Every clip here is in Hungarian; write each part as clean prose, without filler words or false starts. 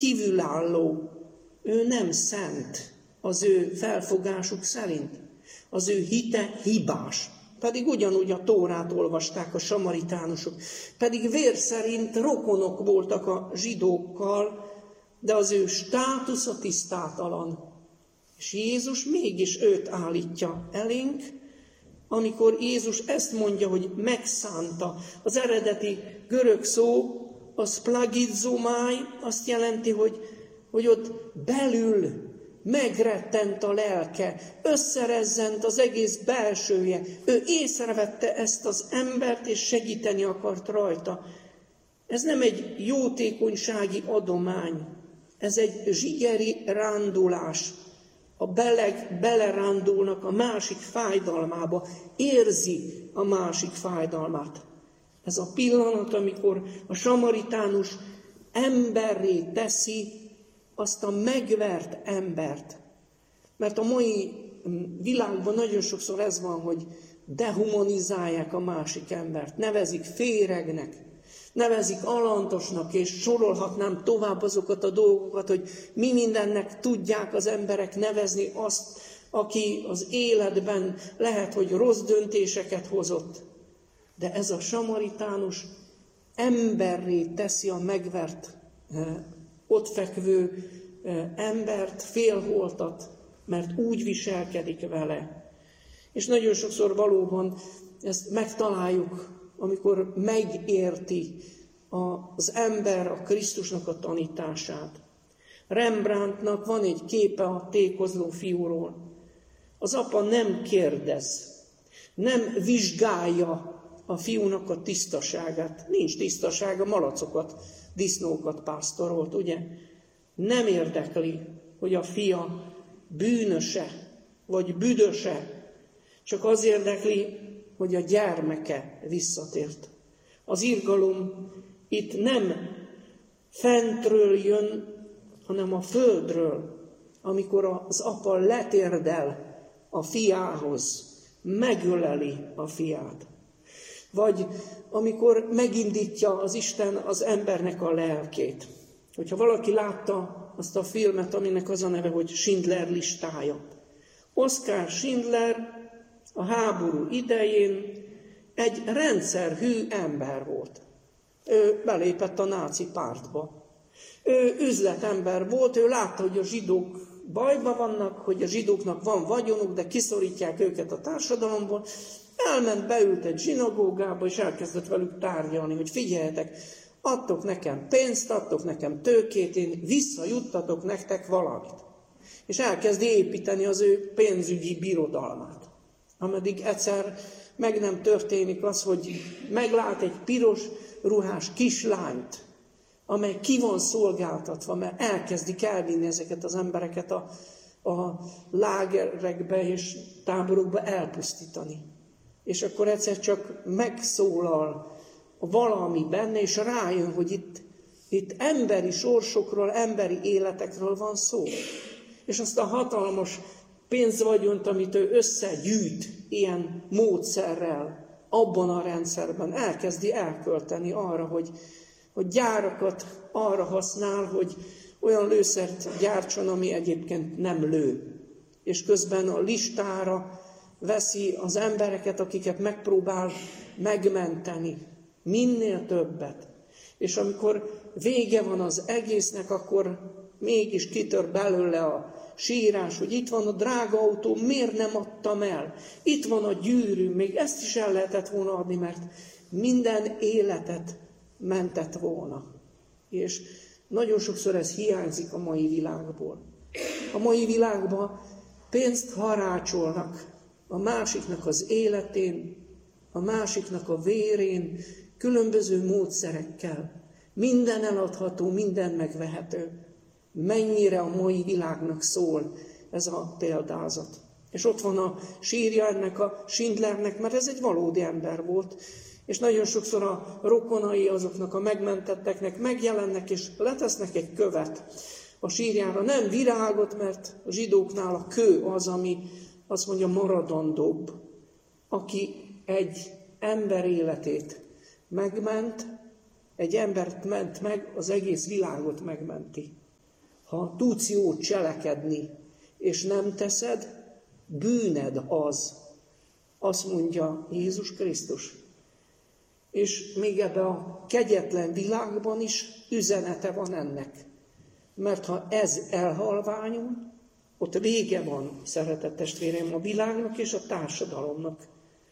kívülálló, ő nem szent az ő felfogásuk szerint. Az ő hite hibás. Pedig ugyanúgy a Tórát olvasták a samaritánusok. Pedig vér szerint rokonok voltak a zsidókkal, de az ő státusza tisztátalan. És Jézus mégis őt állítja elénk, amikor Jézus ezt mondja, hogy megszánta. Az eredeti görög szó, az plagizomai, azt jelenti, hogy ott belül megrettent a lelke, összerezzent az egész belsője. Ő észrevette ezt az embert, és segíteni akart rajta. Ez nem egy jótékonysági adomány, ez egy zsigeri rándulás. A beleg belerándulnak a másik fájdalmába, érzi a másik fájdalmát. Ez a pillanat, amikor a samaritánus emberré teszi azt a megvert embert. Mert a mai világban nagyon sokszor ez van, hogy dehumanizálják a másik embert, nevezik féregnek, nevezik alantosnak, és sorolhatnám tovább azokat a dolgokat, hogy mi mindennek tudják az emberek nevezni azt, aki az életben lehet, hogy rossz döntéseket hozott. De ez a samaritánus emberré teszi a megvert, ott fekvő embert, félholtat, mert úgy viselkedik vele. És nagyon sokszor valóban ezt megtaláljuk, amikor megérti az ember a Krisztusnak a tanítását. Rembrandtnak van egy képe a tékozló fiúról. Az apa nem kérdez, nem vizsgálja a fiúnak a tisztaságát. Nincs tisztasága, malacokat, disznókat pásztorolt, ugye? Nem érdekli, hogy a fia bűnöse, vagy büdöse, csak az érdekli, hogy a gyermeke visszatért. Az irgalom itt nem fentről jön, hanem a földről, amikor az apa letérdel a fiához, megöleli a fiát. Vagy amikor megindítja az Isten az embernek a lelkét. Hogyha valaki látta azt a filmet, aminek az a neve, hogy Schindler listája. Oskar Schindler a háború idején egy rendszerhű ember volt. Ő belépett a náci pártba. Ő üzletember volt, ő látta, hogy a zsidók bajban vannak, hogy a zsidóknak van vagyonuk, de kiszorítják őket a társadalomból. Elment, beült egy zsinagógába, és elkezdett velük tárgyalni, hogy figyeljetek, adtok nekem pénzt, adtok nekem tőkét, én visszajuttatok nektek valamit. És elkezdi építeni az ő pénzügyi birodalmát. Ameddig egyszer meg nem történik az, hogy meglát egy piros ruhás kislányt, amely ki van szolgáltatva, mert elkezdik elvinni ezeket az embereket a lágerekbe és táborokba elpusztítani. És akkor egyszer csak megszólal valami benne, és rájön, hogy itt emberi sorsokról, emberi életekről van szó. És azt a hatalmas pénzvagyont, amit ő összegyűjt ilyen módszerrel, abban a rendszerben elkezdi elkölteni arra, hogy gyárakat arra használ, hogy olyan lőszert gyártson, ami egyébként nem lő. És közben a listára veszi az embereket, akiket megpróbál megmenteni. Minél többet. És amikor vége van az egésznek, akkor mégis kitör belőle a sírás, hogy itt van a drága autó, miért nem adtam el? Itt van a gyűrű, még ezt is el lehetett volna adni, mert minden életet mentett volna. És nagyon sokszor ez hiányzik a mai világból. A mai világban pénzt harácsolnak a másiknak az életén, a másiknak a vérén, különböző módszerekkel. Minden eladható, minden megvehető. Mennyire a mai világnak szól ez a példázat. És ott van a sírja ennek a Schindlernek, mert ez egy valódi ember volt, és nagyon sokszor a rokonai azoknak a megmentetteknek megjelennek, és letesznek egy követ a sírjára. Nem virágot, mert a zsidóknál a kő az, ami azt mondja maradandóbb, aki egy ember életét megment, egy embert ment meg, az egész világot megmenti. Ha tudsz jót cselekedni, és nem teszed, bűned az. Azt mondja Jézus Krisztus. És még ebben a kegyetlen világban is üzenete van ennek. Mert ha ez elhalványul, ott vége van, szeretett testvéreim, a világnak és a társadalomnak.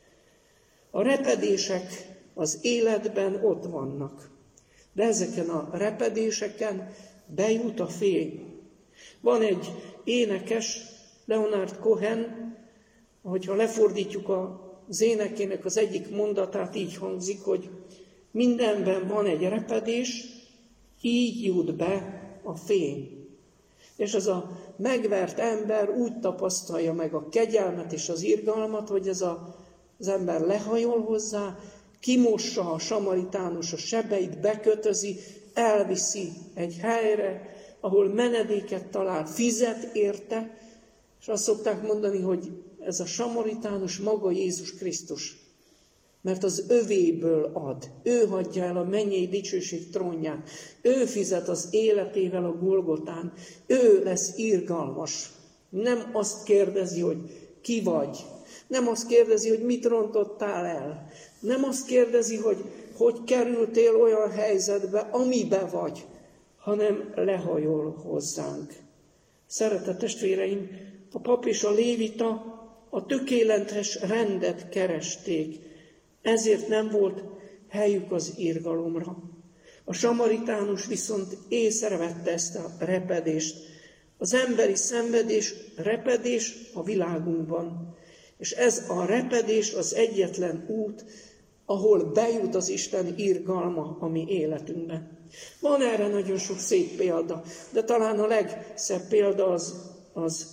A repedések az életben ott vannak, de ezeken a repedéseken bejut a fény. Van egy énekes, Leonard Cohen, hogyha lefordítjuk az énekének az egyik mondatát, így hangzik, hogy mindenben van egy repedés, így jut be a fény. És az a megvert ember úgy tapasztalja meg a kegyelmet és az irgalmat, hogy ez az ember lehajol hozzá, kimossa a samaritánus a sebeit, bekötözi, elviszi egy helyre, ahol menedéket talál, fizet érte, és azt szokták mondani, hogy ez a samaritánus maga Jézus Krisztus. Mert az övéből ad. Ő hagyja el a mennyei dicsőség trónját. Ő fizet az életével a Golgotán. Ő lesz irgalmas. Nem azt kérdezi, hogy ki vagy. Nem azt kérdezi, hogy mit rontottál el. Nem azt kérdezi, hogy kerültél olyan helyzetbe, amibe vagy, hanem lehajol hozzánk. Szeretett testvéreim, a pap és a lévita a tökéletes rendet keresték, ezért nem volt helyük az irgalomra. A samaritánus viszont észrevette ezt a repedést. Az emberi szenvedés, repedés a világunkban. És ez a repedés az egyetlen út, ahol bejut az Isten irgalma a mi életünkbe. Van erre nagyon sok szép példa, de talán a legszebb példa az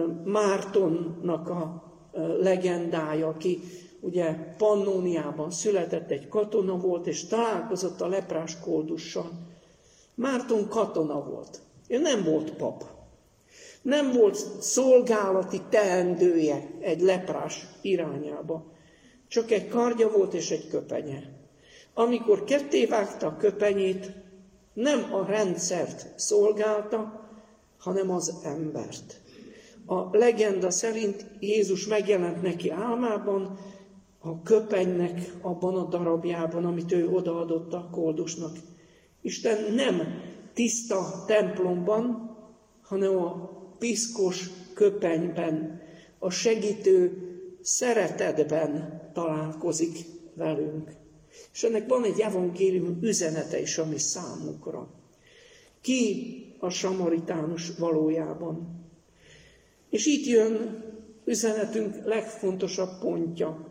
Mártonnak a legendája, aki ugye Pannóniában született, egy katona volt, és találkozott a leprás koldussal. Márton katona volt. Ő nem volt pap. Nem volt szolgálati teendője egy leprás irányába. Csak egy kardja volt és egy köpenye. Amikor kettévágta a köpenyét, nem a rendszert szolgálta, hanem az embert. A legenda szerint Jézus megjelent neki álmában, a köpenynek abban a darabjában, amit ő odaadott a koldusnak. Isten nem tiszta templomban, hanem a piszkos köpenyben, a segítő szeretetben találkozik velünk. És ennek van egy evangélium üzenete is, ami számunkra. Ki a samaritánus valójában? És itt jön üzenetünk legfontosabb pontja.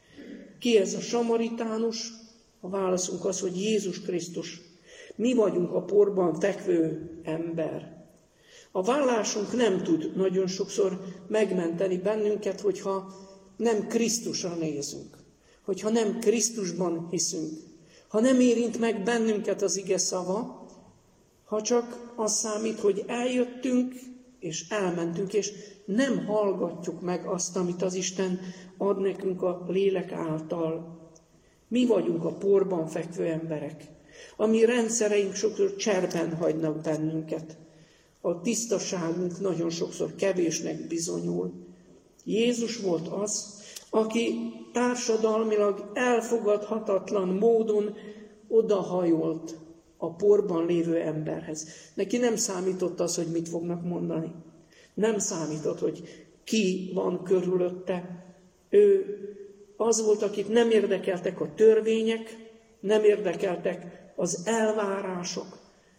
Ki ez a samaritánus? A válaszunk az, hogy Jézus Krisztus. Mi vagyunk a porban fekvő ember. A vallásunk nem tud nagyon sokszor megmenteni bennünket, hogyha nem Krisztusra nézünk. Hogyha nem Krisztusban hiszünk. Ha nem érint meg bennünket az ige szava, ha csak az számít, hogy eljöttünk és elmentünk, és nem hallgatjuk meg azt, amit az Isten ad nekünk a lélek által. Mi vagyunk a porban fekvő emberek. A mi rendszereink sokszor cserben hagynak bennünket. A tisztaságunk nagyon sokszor kevésnek bizonyul. Jézus volt az, aki társadalmilag elfogadhatatlan módon odahajolt a porban lévő emberhez. Neki nem számított az, hogy mit fognak mondani. Nem számított, hogy ki van körülötte. Ő az volt, akit nem érdekeltek a törvények, nem érdekeltek az elvárások.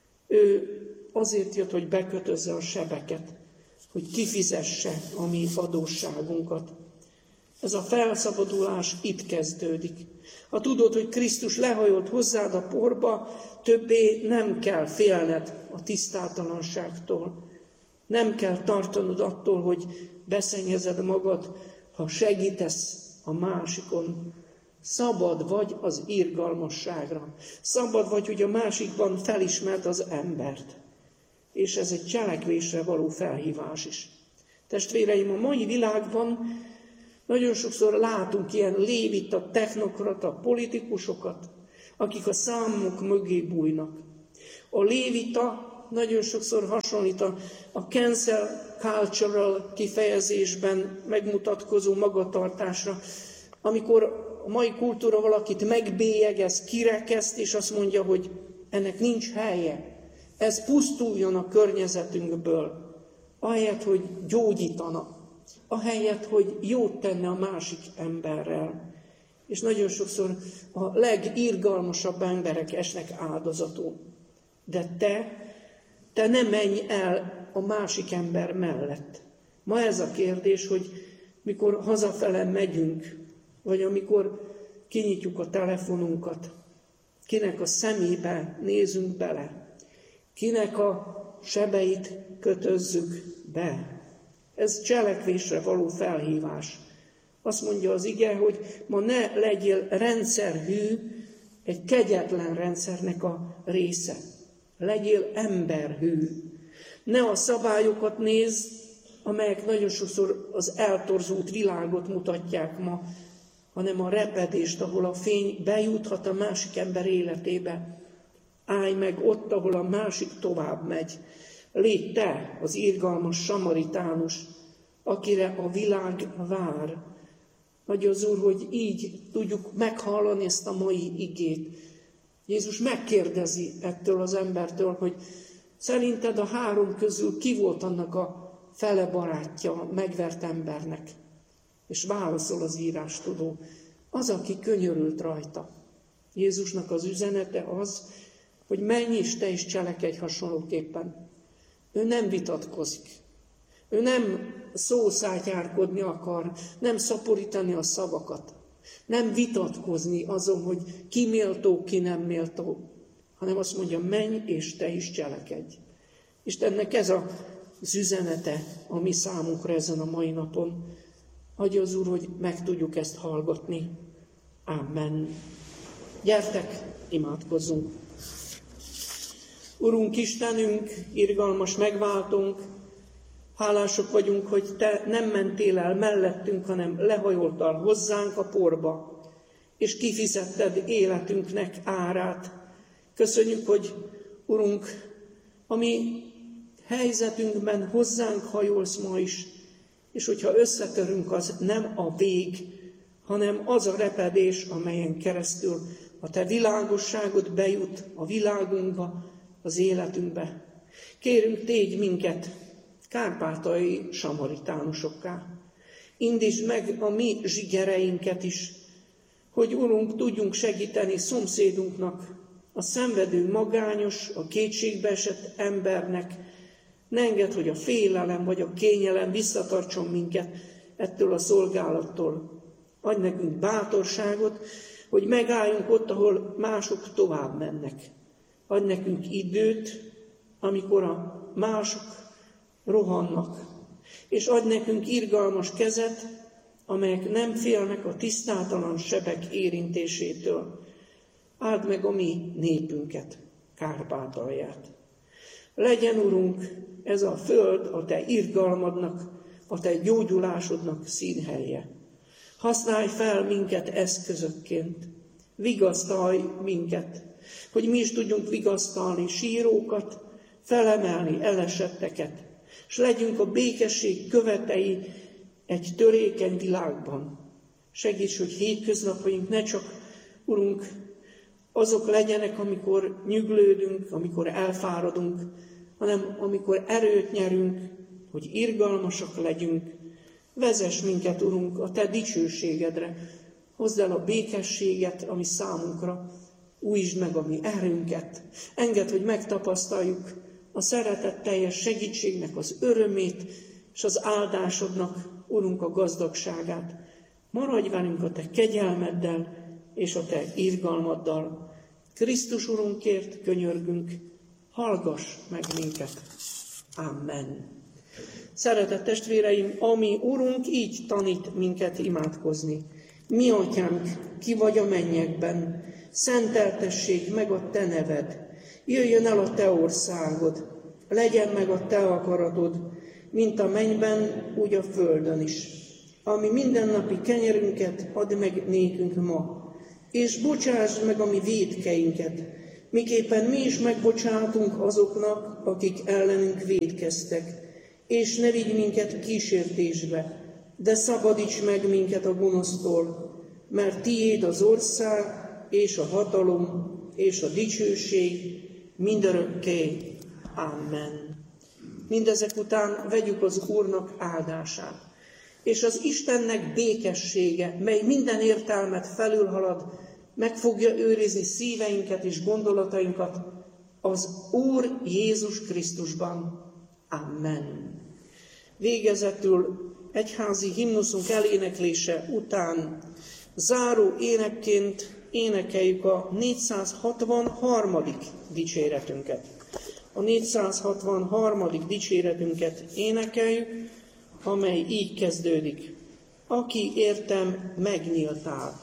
Ő azért jött, hogy bekötözze a sebeket, hogy kifizesse a mi adósságunkat. Ez a felszabadulás itt kezdődik. Ha tudod, hogy Krisztus lehajolt hozzád a porba, többé nem kell félned a tisztátalanságtól. Nem kell tartanod attól, hogy beszennyezed magad, ha segítesz a másikon. Szabad vagy az irgalmasságra. Szabad vagy, hogy a másikban felismerd az embert. És ez egy cselekvésre való felhívás is. Testvéreim, a mai világban nagyon sokszor látunk ilyen lévita, technokrata, politikusokat, akik a számok mögé bújnak. A lévita nagyon sokszor hasonlít a cancel cultural kifejezésben megmutatkozó magatartásra, amikor a mai kultúra valakit megbélyegez, kirekeszt, és azt mondja, hogy ennek nincs helye. Ez pusztuljon a környezetünkből, ahelyett, hogy gyógyítana, ahelyett, hogy jót tenne a másik emberrel. És nagyon sokszor a legirgalmasabb emberek esnek áldozatul. De te ne menj el a másik ember mellett. Ma ez a kérdés, hogy mikor hazafele megyünk, vagy amikor kinyitjuk a telefonunkat, kinek a szemébe nézünk bele, kinek a sebeit kötözzük be. Ez cselekvésre való felhívás. Azt mondja az ige, hogy ma ne legyél rendszerhű, egy kegyetlen rendszernek a része. Legyél emberhű. Ne a szabályokat nézd, amelyek nagyon sokszor az eltorzult világot mutatják ma, hanem a repedést, ahol a fény bejuthat a másik ember életébe. Állj meg ott, ahol a másik tovább megy. Légy te az irgalmas samaritánus, akire a világ vár. Adja az Úr, hogy így tudjuk meghallani ezt a mai igét. Jézus megkérdezi ettől az embertől, hogy szerinted a 3 közül ki volt annak a fele barátja, a megvert embernek? És válaszol az írástudó, az, aki könyörült rajta. Jézusnak az üzenete az, hogy menj és te is cselekedj hasonlóképpen. Ő nem vitatkozik. Ő nem szószátyárkodni akar, nem szaporítani a szavakat, nem vitatkozni azon, hogy ki méltó, ki nem méltó, hanem azt mondja, menj és te is cselekedj. Istennek ez az üzenete a mi számunkra ezen a mai napon. Adja az Úr, hogy meg tudjuk ezt hallgatni. Amen. Gyertek, imádkozzunk. Urunk Istenünk, irgalmas megváltónk, hálások vagyunk, hogy te nem mentél el mellettünk, hanem lehajoltál hozzánk a porba, és kifizetted életünknek árát. Köszönjük, hogy Urunk, a mi helyzetünkben hozzánk hajolsz ma is, és hogyha összetörünk, az nem a vég, hanem az a repedés, amelyen keresztül a te világosságod bejut a világunkba, az életünkbe. Kérünk, tégy minket kárpátaljai samaritánusokká. Indítsd meg a mi zsigereinket is, hogy Urunk, tudjunk segíteni szomszédunknak, a szenvedő, magányos, a kétségbe esett embernek. Ne engedd, hogy a félelem vagy a kényelem visszatartson minket ettől a szolgálattól. Adj nekünk bátorságot, hogy megálljunk ott, ahol mások tovább mennek. Adj nekünk időt, amikor a mások rohannak, és adj nekünk irgalmas kezet, amelyek nem félnek a tisztátalan sebek érintésétől. Áld meg a mi népünket, Kárpátalját. Legyen, Urunk, ez a föld a te irgalmadnak, a te gyógyulásodnak színhelye. Használj fel minket eszközökként, vigasztalj minket, hogy mi is tudjunk vigasztalni sírókat, felemelni elesetteket, és legyünk a békesség követei egy törékeny világban. Segíts, hogy hétköznapaink ne csak, Urunk, azok legyenek, amikor nyüglődünk, amikor elfáradunk, hanem amikor erőt nyerünk, hogy irgalmasak legyünk. Vezess minket, Urunk, a te dicsőségedre. Hozd el a békességet, ami számunkra. Újítsd meg a mi erőnket. Engedd, hogy megtapasztaljuk a szeretetteljes segítségnek az örömét, és az áldásodnak, Urunk, a gazdagságát. Maradj velünk a te kegyelmeddel és a te irgalmaddal. Krisztus Urunkért könyörgünk, hallgass meg minket. Amen. Szeretett testvéreim, a mi Urunk így tanít minket imádkozni. Mi atyánk, ki vagy a mennyekben, szenteltessék meg a te neved. Jöjjön el a te országod, legyen meg a te akaratod, mint a mennyben, úgy a földön is. Ami mindennapi kenyerünket add meg nékünk ma, és bocsásd meg a mi vétkeinket, miképpen mi is megbocsátunk azoknak, akik ellenünk vétkeztek, és ne vigy minket kísértésbe, de szabadíts meg minket a gonosztól, mert tiéd az ország, és a hatalom, és a dicsőség mindörökké. Amen. Mindezek után vegyük az Úrnak áldását, és az Istennek békessége, mely minden értelmet felülhalad, meg fogja őrizni szíveinket és gondolatainkat az Úr Jézus Krisztusban. Amen. Végezetül egyházi himnuszunk eléneklése után záró énekként énekeljük a 463. dicséretünket. A 463. dicséretünket énekeljük, amely így kezdődik. Aki értem megnyíltál.